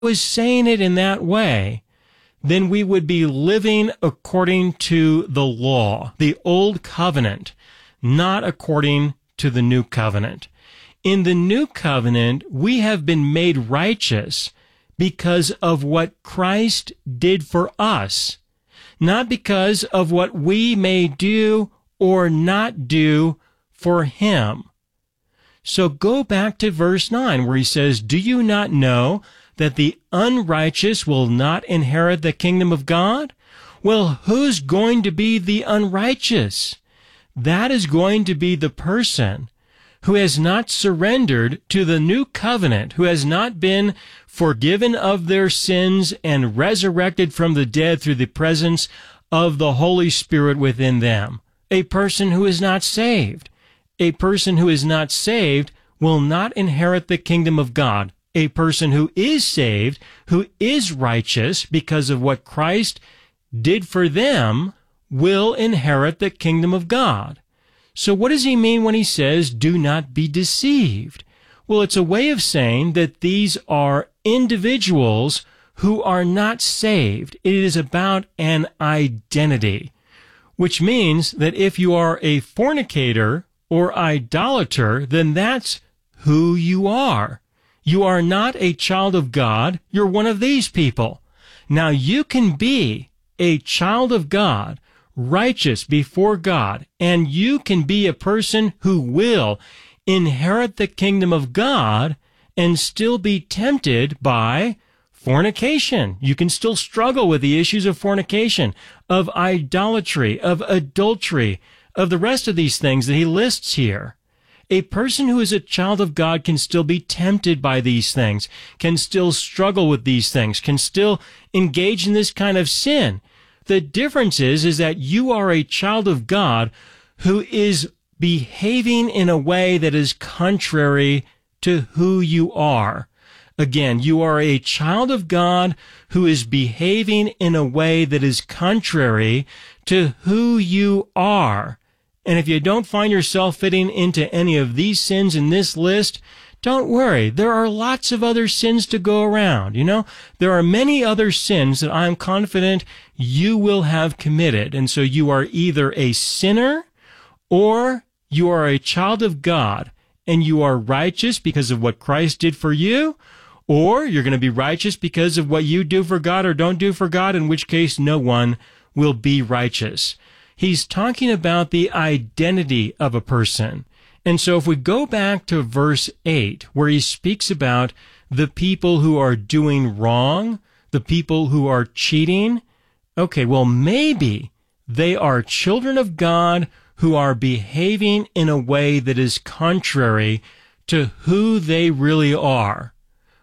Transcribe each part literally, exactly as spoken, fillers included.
was saying it in that way, then we would be living according to the law, the old covenant, not according to the new covenant. In the new covenant, we have been made righteous because of what Christ did for us, not because of what we may do or not do for him. So go back to verse nine where he says, "Do you not know that the unrighteous will not inherit the kingdom of God?" Well, who's going to be the unrighteous? That is going to be the person who has not surrendered to the new covenant, who has not been forgiven of their sins and resurrected from the dead through the presence of the Holy Spirit within them. A person who is not saved. A person who is not saved will not inherit the kingdom of God. A person who is saved, who is righteous because of what Christ did for them, will inherit the kingdom of God. So what does he mean when he says, "Do not be deceived"? Well, it's a way of saying that these are individuals who are not saved. It is about an identity, which means that if you are a fornicator or idolater, then that's who you are. You are not a child of God. You're one of these people. Now, you can be a child of God, righteous before God, and you can be a person who will inherit the kingdom of God and still be tempted by fornication. You can still struggle with the issues of fornication, of idolatry, of adultery, of the rest of these things that he lists here. A person who is a child of God can still be tempted by these things, can still struggle with these things, can still engage in this kind of sin. The difference is, is that you are a child of God who is behaving in a way that is contrary to who you are. Again, you are a child of God who is behaving in a way that is contrary to who you are. And if you don't find yourself fitting into any of these sins in this list, don't worry. There are lots of other sins to go around. You know, there are many other sins that I'm confident you will have committed. And so you are either a sinner or you are a child of God and you are righteous because of what Christ did for you, or you're going to be righteous because of what you do for God or don't do for God, in which case no one will be righteous. He's talking about the identity of a person. And so if we go back to verse eight, where he speaks about the people who are doing wrong, the people who are cheating, okay, well, maybe they are children of God who are behaving in a way that is contrary to who they really are.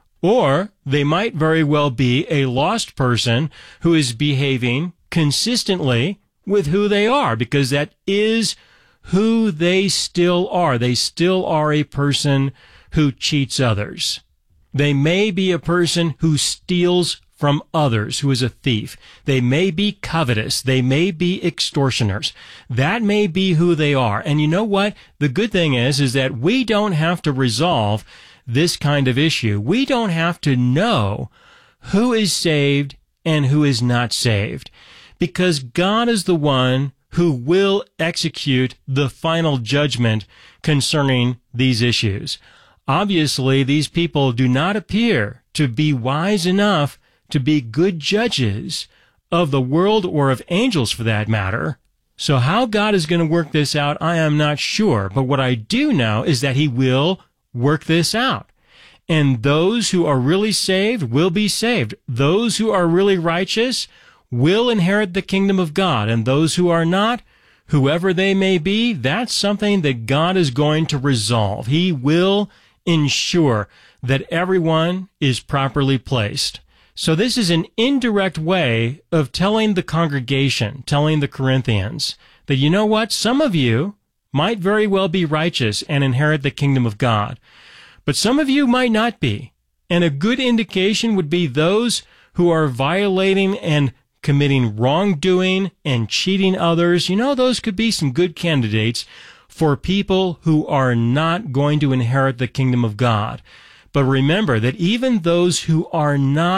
Or they might very well be a lost person who is behaving consistently with who they are, because that is who they still are. They still are a person who cheats others. They may be a person who steals from others, who is a thief. They may be covetous. They may be extortioners. That may be who they are. And you know what? The good thing is, is that we don't have to resolve this kind of issue. We don't have to know who is saved and who is not saved, because God is the one who will execute the final judgment concerning these issues. Obviously, these people do not appear to be wise enough to be good judges of the world or of angels for that matter. So how God is going to work this out, I am not sure. But what I do know is that he will work this out. And those who are really saved will be saved. Those who are really righteous will inherit the kingdom of God. And those who are not, whoever they may be, that's something that God is going to resolve. He will ensure that everyone is properly placed. So this is an indirect way of telling the congregation, telling the Corinthians, that you know what? Some of you might very well be righteous and inherit the kingdom of God. But some of you might not be. And a good indication would be those who are violating and committing wrongdoing and cheating others. You know, those could be some good candidates for people who are not going to inherit the kingdom of God. But remember that even those who are not